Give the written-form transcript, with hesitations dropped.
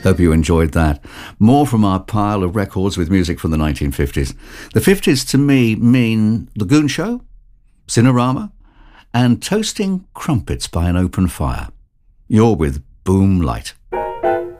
Hope you enjoyed that. More from our pile of records with music from the 1950s. The 50s to me mean The Goon Show, Cinerama, and toasting crumpets by an open fire. You're with Boom Light.